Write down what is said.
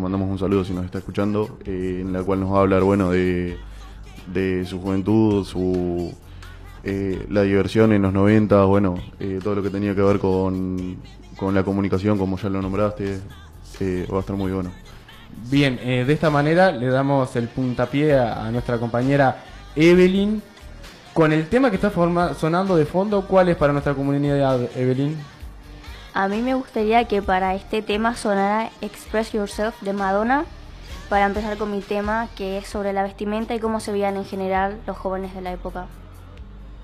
mandamos un saludo si nos está escuchando, en la cual nos va a hablar, bueno, de su juventud, la diversión en los 90, bueno, todo lo que tenía que ver con la comunicación, como ya lo nombraste, va a estar muy bueno. Bien, de esta manera le damos el puntapié a nuestra compañera Evelyn. Con el tema que está sonando de fondo, ¿cuál es para nuestra comunidad, Evelyn? A mí me gustaría que para este tema sonara Express Yourself de Madonna, para empezar con mi tema, que es sobre la vestimenta y cómo se veían en general los jóvenes de la época.